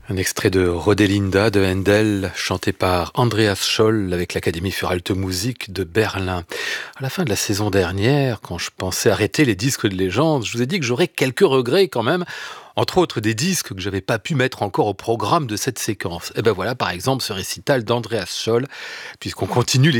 Un extrait de Rodelinda de Handel, chanté par Andreas Scholl avec l'Académie für Alte Musik de Berlin. À la fin de la saison dernière, quand je pensais arrêter les disques de légende, je vous ai dit que j'aurais quelques regrets quand même, entre autres des disques que j'avais pas pu mettre encore au programme de cette séquence. Et ben voilà, par exemple, ce récital d'Andreas Scholl, puisqu'on continue les